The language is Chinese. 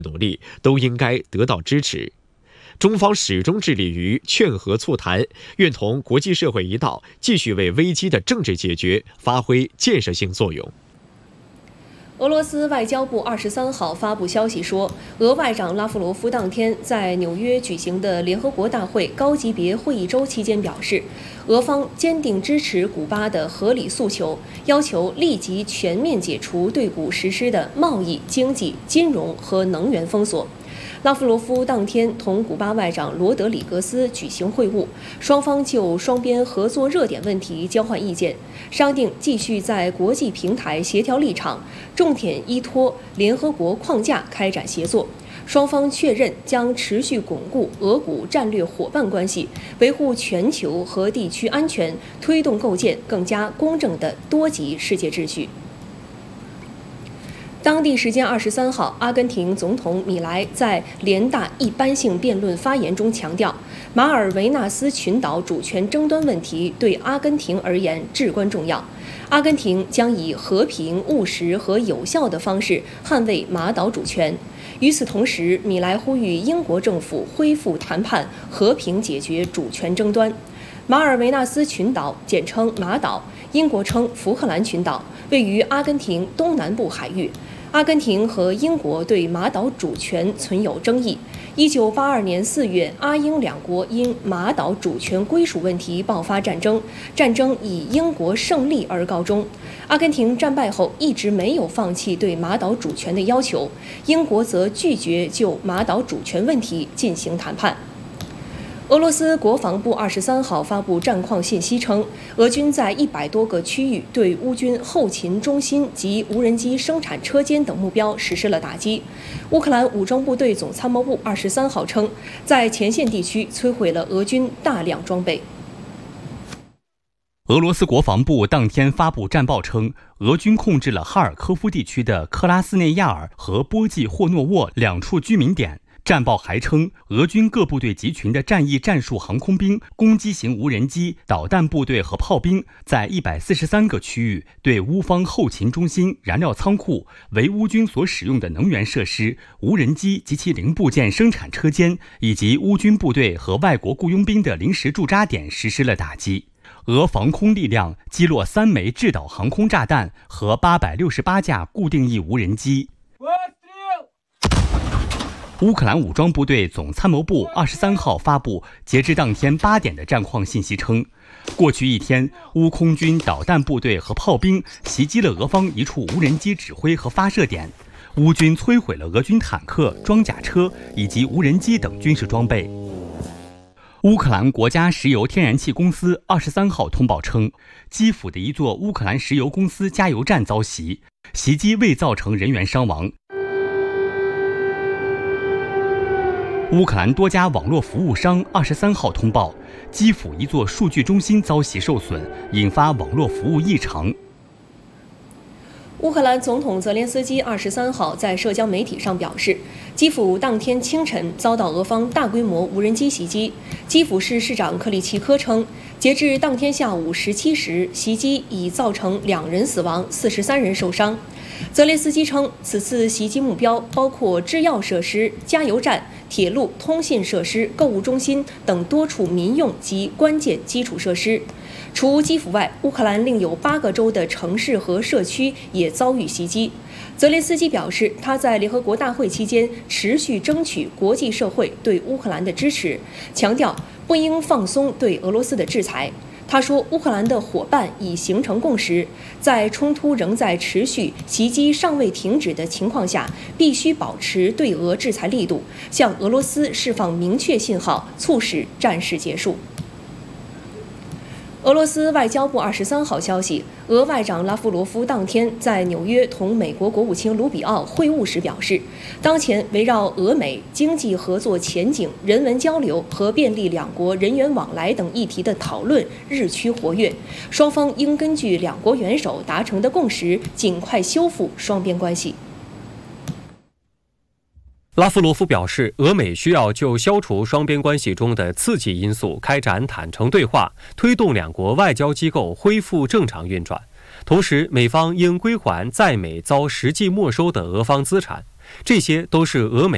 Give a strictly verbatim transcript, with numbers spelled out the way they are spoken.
努力都应该得到支持。中方始终致力于劝和促谈，愿同国际社会一道，继续为危机的政治解决发挥建设性作用。 俄罗斯外交部二十三号发布消息说，俄外长拉夫罗夫当天在纽约举行的联合国大会高级别会议周期间表示，俄方坚定支持古巴的合理诉求，要求立即全面解除对古实施的贸易、经济、金融和能源封锁。拉夫罗夫当天同古巴外长罗德里格斯举行会晤，双方就双边合作热点问题交换意见，商定继续在国际平台协调立场，重点依托联合国框架开展协作。双方确认将持续巩固俄古战略伙伴关系，维护全球和地区安全，推动构建更加公正的多极世界秩序。当地时间二十三号，阿根廷总统米莱在联大一般性辩论发言中强调，马尔维纳斯群岛主权争端问题对阿根廷而言至关重要。阿根廷将以和平、务实和有效的方式捍卫马岛主权。与此同时，米莱呼吁英国政府恢复谈判，和平解决主权争端。马尔维纳斯群岛简称马岛，英国称福克兰群岛，位于阿根廷东南部海域。阿根廷和英国对马岛主权存有争议。一九八二年四月，阿英两国因马岛主权归属问题爆发战争，战争以英国胜利而告终。阿根廷战败后一直没有放弃对马岛主权的要求，英国则拒绝就马岛主权问题进行谈判。俄罗斯国防部二十三号发布战况信息称，俄军在一百多个区域对乌军后勤中心及无人机生产车间等目标实施了打击。乌克兰武装部队总参谋部二十三号称，在前线地区摧毁了俄军大量装备。 俄罗斯国防部当天发布战报称，俄军控制了哈尔科夫地区的克拉斯内亚尔和波季霍诺沃两处居民点。战报还称，俄军各部队集群的战役战术航空兵、攻击型无人机、导弹部队和炮兵在一百四十三个区域对乌方后勤中心、燃料仓库、为乌军所使用的能源设施、无人机及其零部件生产车间以及乌军部队和外国雇佣兵的临时驻扎点实施了打击。俄防空力量击落三枚制导航空炸弹和八百六十八架固定翼无人机。乌克兰武装部队总参谋部二十三号发布截至当天八点的战况信息称，过去一天，乌空军导弹部队和炮兵袭击了俄方一处无人机指挥和发射点，乌军摧毁了俄军坦克、装甲车以及无人机等军事装备。乌克兰国家石油天然气公司二十三号通报称，基辅的一座乌克兰石油公司加油站遭袭，袭击未造成人员伤亡。乌克兰多家网络服务商二十三号通报，基辅一座数据中心遭袭受损，引发网络服务异常。 乌克兰总统泽连斯基二十三号在社交媒体上表示，基辅当天清晨遭到俄方大规模无人机袭击。基辅市市长克里奇科称，截至当天下午十七时，袭击已造成两人死亡、四十三人受伤。泽连斯基称，此次袭击目标包括制药设施、加油站、铁路、通信设施、购物中心等多处民用及关键基础设施。除基辅外，乌克兰另有八个州的城市和社区也遭遇袭击。泽连斯基表示，他在联合国大会期间持续争取国际社会对乌克兰的支持，强调不应放松对俄罗斯的制裁。他说，乌克兰的伙伴已形成共识，在冲突仍在持续、袭击尚未停止的情况下，必须保持对俄制裁力度，向俄罗斯释放明确信号，促使战事结束。俄罗斯外交部二十三号消息，俄外长拉夫罗夫当天在纽约同美国国务卿卢比奥会晤时表示，当前围绕俄美经济合作前景、人文交流和便利两国人员往来等议题的讨论日趋活跃，双方应根据两国元首达成的共识，尽快修复双边关系。 拉夫罗夫表示，俄美需要就消除双边关系中的刺激因素开展坦诚对话，推动两国外交机构恢复正常运转。同时，美方应归还在美遭实际没收的俄方资产，这些都是俄美